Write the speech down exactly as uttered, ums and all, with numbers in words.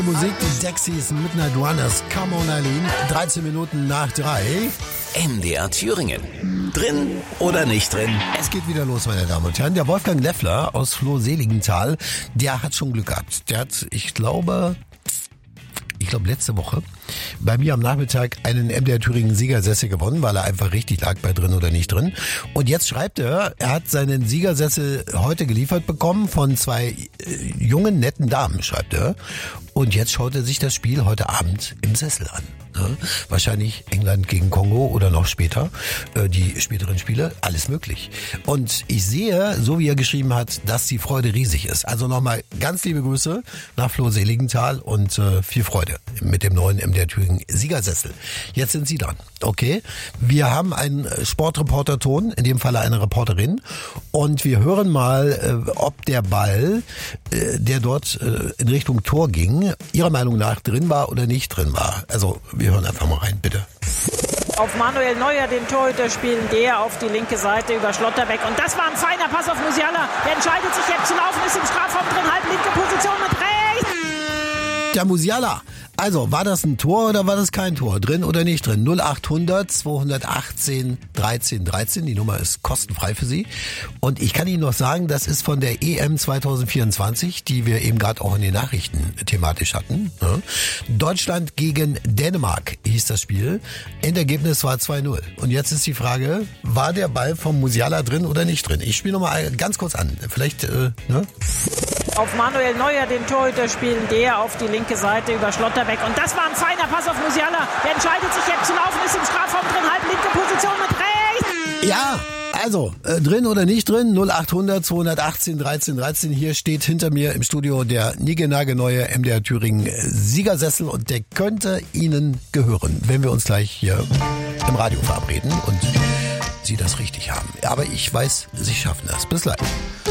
Musik, die Dexys, Midnight Runners, Come on Eileen, dreizehn Minuten nach drei. M D R Thüringen. Drin oder nicht drin? Es geht wieder los, meine Damen und Herren. Der Wolfgang Leffler aus Floh-Seligenthal, der hat schon Glück gehabt. Der hat, ich glaube, ich glaube letzte Woche bei mir am Nachmittag einen M D R Thüringen Siegersessel gewonnen, weil er einfach richtig lag bei drin oder nicht drin. Und jetzt schreibt er, er hat seinen Siegersessel heute geliefert bekommen von zwei äh, jungen, netten Damen, schreibt er. Und jetzt schaut er sich das Spiel heute Abend im Sessel an. Ne? Wahrscheinlich England gegen Kongo oder noch später, äh, die späteren Spiele, alles möglich. Und ich sehe, so wie er geschrieben hat, dass die Freude riesig ist. Also nochmal ganz liebe Grüße nach Floh-Seligenthal und äh, viel Freude mit dem neuen M D R Thüringen Siegersessel. Jetzt sind Sie dran, okay? Wir haben einen Sportreporter-Ton, in dem Falle eine Reporterin, und wir hören mal, äh, ob der Ball, äh, der dort äh, in Richtung Tor ging, Ihrer Meinung nach drin war oder nicht drin war. Also wir hören einfach mal rein, bitte. Auf Manuel Neuer, den Torhüter, spielen der auf die linke Seite über Schlotterbeck. Und das war ein feiner Pass auf Musiala. Der entscheidet sich jetzt zu laufen, ist im Strafraum drin, halb linke Position mit rechts. Der Musiala. Also, war das ein Tor oder war das kein Tor? Drin oder nicht drin? null achthundert zweihundertachtzehn dreizehn dreizehn. Die Nummer ist kostenfrei für Sie. Und ich kann Ihnen noch sagen, das ist von der E M zwanzig vierundzwanzig, die wir eben gerade auch in den Nachrichten thematisch hatten. Ja. Deutschland gegen Dänemark hieß das Spiel. Endergebnis war zwei null. Und jetzt ist die Frage, war der Ball vom Musiala drin oder nicht drin? Ich spiele nochmal ganz kurz an. Vielleicht, äh, ne? Auf Manuel Neuer, den Torhüter, spielen der auf die linke Seite über Schlotterbeck. Und das war ein feiner Pass auf Musiala. Der entscheidet sich jetzt zu laufen, ist im Strafraum drin, halb linke Position mit rechts. Ja, also, äh, drin oder nicht drin? null achthundert zweihundertachtzehn dreizehn dreizehn. Hier steht hinter mir im Studio der niegelnagelneue M D R Thüringen Siegersessel und der könnte Ihnen gehören, wenn wir uns gleich hier im Radio verabreden und Sie das richtig haben. Aber ich weiß, Sie schaffen das. Bis gleich.